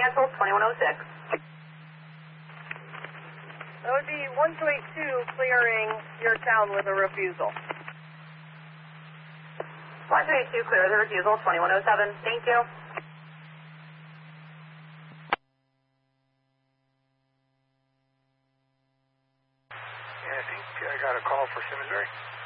cancel 2106. That would be 122 clearing your town with a refusal. 122 clear the refusal 2107. Thank you. Yeah, I think I got a call for Simmonsbury.